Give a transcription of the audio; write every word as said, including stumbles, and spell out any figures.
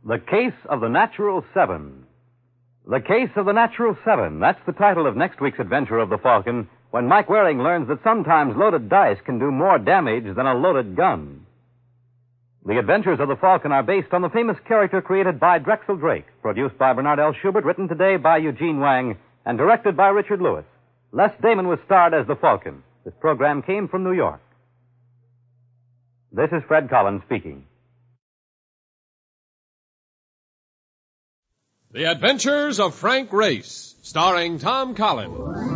The Case of the Natural Seven. The Case of the Natural Seven. That's the title of next week's adventure of the Falcon, when Mike Waring learns that sometimes loaded dice can do more damage than a loaded gun. The adventures of the Falcon are based on the famous character created by Drexel Drake, produced by Bernard L. Schubert, written today by Eugene Wang, and directed by Richard Lewis. Les Damon was starred as the Falcon. This program came from New York. This is Fred Collins speaking. The Adventures of Frank Race, starring Tom Collins.